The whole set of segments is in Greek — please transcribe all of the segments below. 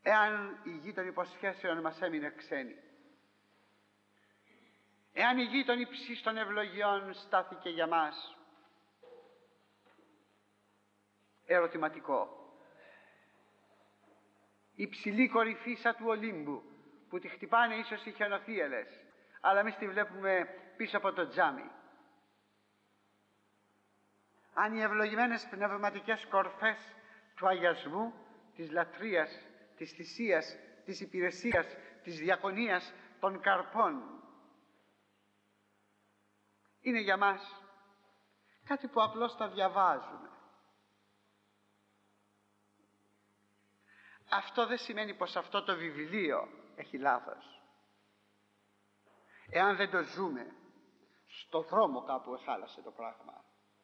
εάν η γη των υποσχέσεων μας έμεινε ξένη, εάν η γη των υψίστων ευλογιών στάθηκε για μας ερωτηματικό. Η ψηλή κορυφή του Ολύμπου που τη χτυπάνε ίσως οι χιονοθύελες, αλλά εμείς τη βλέπουμε πίσω από το τζάμι. Αν οι ευλογημένες πνευματικές κορφές του αγιασμού, της λατρείας, της θυσίας, της υπηρεσίας, της διακονίας, των καρπών είναι για μας κάτι που απλώς τα διαβάζουμε, αυτό δεν σημαίνει πως αυτό το βιβλίο έχει λάθος. Εάν δεν το ζούμε, στο δρόμο κάπου εχάλασε το πράγμα.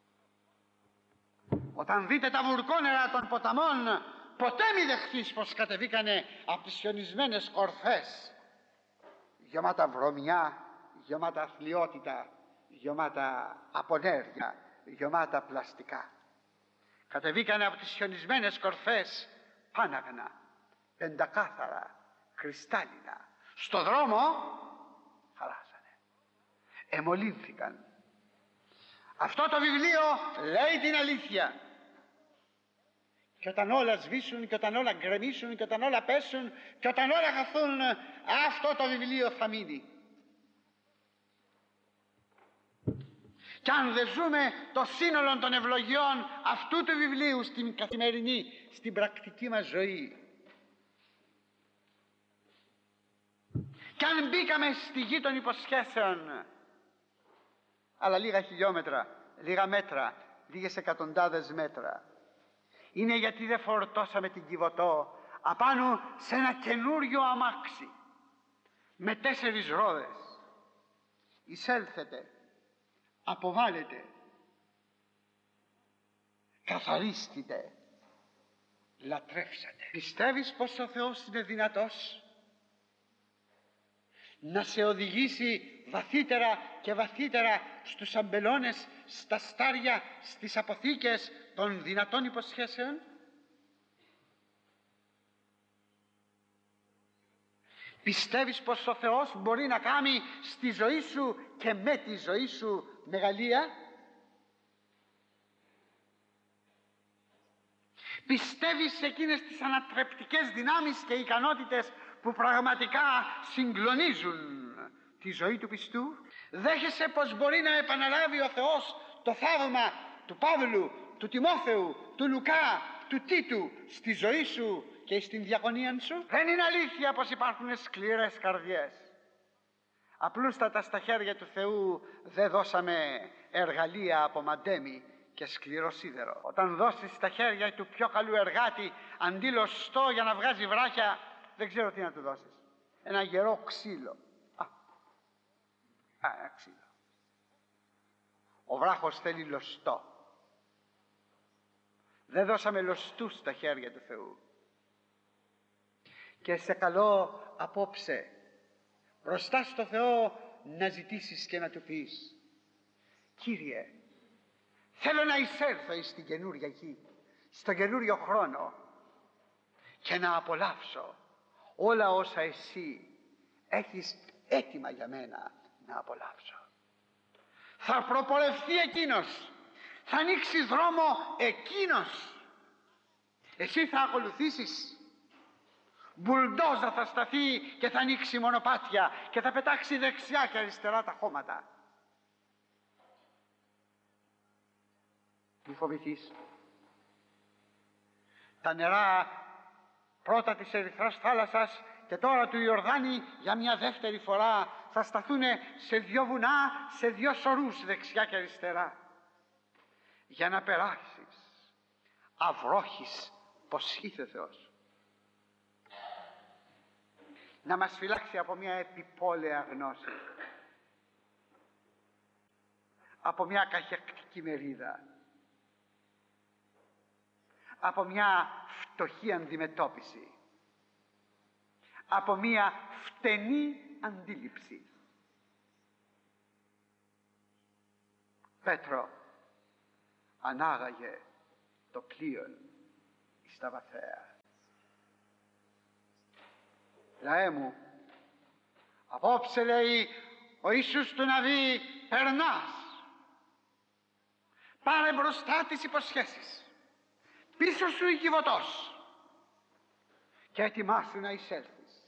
Όταν δείτε τα βουρκόνερα των ποταμών, ποτέ μη δεχθείς πως κατεβήκανε από τις χιονισμένες κορφές, γεμάτα βρωμιά, γεμάτα αθλιότητα, γεμάτα απονέρια, γεμάτα πλαστικά. Κατεβήκανε από τις χιονισμένες κορφές πάναγνα, πεντακάθαρα, κρυστάλλινα. Στο δρόμο χαλάσανε, εμολύνθηκαν. Αυτό το βιβλίο λέει την αλήθεια. Και όταν όλα σβήσουν και όταν όλα γκρεμίσουν και όταν όλα πέσουν και όταν όλα χαθούν, αυτό το βιβλίο θα μείνει. Και αν δεν ζούμε το σύνολο των ευλογιών αυτού του βιβλίου στην καθημερινή, στην πρακτική μας ζωή, και αν μπήκαμε στη γη των υποσχέσεων, αλλά λίγα χιλιόμετρα, λίγα μέτρα, λίγες εκατοντάδες μέτρα, είναι γιατί δεν φορτώσαμε την Κιβωτό απάνω σε ένα καινούριο αμάξι με 4 ρόδες. Εισέλθετε, αποβάλλετε, καθαρίστητε, λατρεύσατε. Πιστεύεις πως ο Θεός είναι δυνατός να σε οδηγήσει βαθύτερα και βαθύτερα στους αμπελώνες, στα στάρια, στις αποθήκες των δυνατών υποσχέσεων? Πιστεύεις πως ο Θεός μπορεί να κάνει στη ζωή σου και με τη ζωή σου μεγαλεία? Πιστεύεις σε εκείνες τις ανατρεπτικές δυνάμεις και ικανότητες που πραγματικά συγκλονίζουν τη ζωή του πιστού? Δέχεσαι πως μπορεί να επαναλάβει ο Θεός το θαύμα του Παύλου, του Τιμόθεου, του Λουκά, του Τίτου στη ζωή σου και στην διακονία σου? Δεν είναι αλήθεια πως υπάρχουν σκληρές καρδιές. Απλούστατα στα χέρια του Θεού δεν δώσαμε εργαλεία από μαντέμι και σκληρό σίδερο. Όταν δώσεις στα χέρια του πιο καλού εργάτη αντί λωστό για να βγάζει βράχια, δεν ξέρω τι να του δώσεις. Ένα γερό ξύλο. Ένα ξύλο. Ο βράχος θέλει λωστό. Δεν δώσαμε λωστούς στα χέρια του Θεού. Και σε καλώ απόψε μπροστά στο Θεό να ζητήσεις και να του πεις: Κύριε, θέλω να εισέλθω στην καινούρια γη, στον καινούριο χρόνο και να απολαύσω όλα όσα εσύ έχεις έτοιμα για μένα να απολαύσω. Θα προπορευθεί εκείνος, θα ανοίξει δρόμο εκείνος, εσύ θα ακολουθήσεις. Μπουλντόζα θα σταθεί και θα ανοίξει μονοπάτια και θα πετάξει δεξιά και αριστερά τα χώματα. Μη φοβηθείς. Τα νερά πρώτα της Ερυθράς θάλασσας και τώρα του Ιορδάνη για μια δεύτερη φορά θα σταθούν σε 2 βουνά, σε 2 σωρούς δεξιά και αριστερά, για να περάσεις αυρόχης πως ήθελε ο Θεός. Να μας φυλάξει από μια επιπόλαια γνώση, από μια καχεκτική μερίδα, από μια φτωχή αντιμετώπιση, από μια φτενή αντίληψη. Πέτρο, ανάγαγε το πλοίον εις τα βαθαία. Λαέ μου, απόψε, λέει ο Ιησούς του Ναβί, περνάς. Πάρε μπροστά τις υποσχέσεις, πίσω σου η Κιβωτός και ετοιμάσου να εισέλθεις.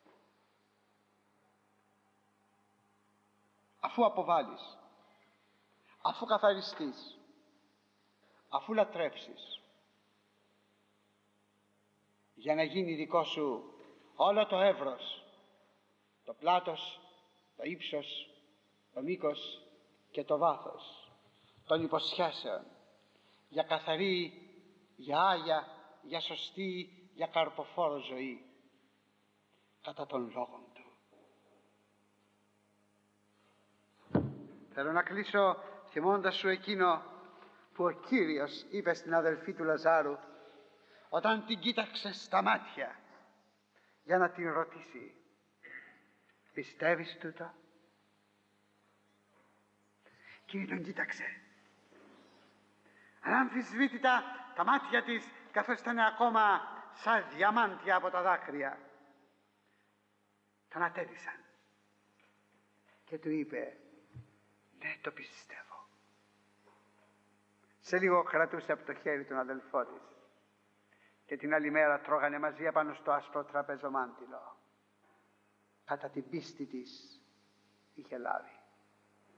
Αφού αποβάλεις, αφού καθαριστείς, αφού λατρέψεις, για να γίνει δικό σου όλο το εύρος, το πλάτος, το ύψος, το μήκος και το βάθος των υποσχέσεων, για καθαρή, για άγια, για σωστή, για καρποφόρο ζωή, κατά των λόγων του. Θέλω να κλείσω θυμώντας σου εκείνο που ο Κύριος είπε στην αδελφή του Λαζάρου όταν την κοίταξε στα μάτια για να την ρωτήσει, πιστεύεις τούτο? Και τον κοίταξε. Αναμφισβήτητα τα μάτια της, καθώς ήταν ακόμα σαν διαμάντια από τα δάκρυα, τον ατέδισαν και του είπε, ναι, το πιστεύω. Σε λίγο κρατούσε από το χέρι τον αδελφό της και την άλλη μέρα τρώγανε μαζί απάνω στο άσπρο τραπεζομάντιλο. Κατά την πίστη της είχε λάβει.